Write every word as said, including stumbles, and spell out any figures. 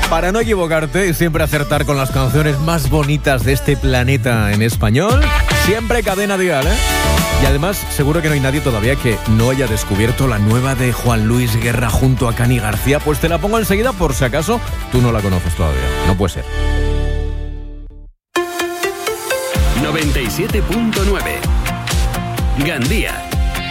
Para no equivocarte y siempre acertar con las canciones más bonitas de este planeta en español, siempre Cadena Dial, ¿eh? Y además, seguro que no hay nadie todavía que no haya descubierto la nueva de Juan Luis Guerra junto a Cani García. Pues te la pongo enseguida por si acaso tú no la conoces todavía. No puede ser. noventa y siete punto nueve Gandía.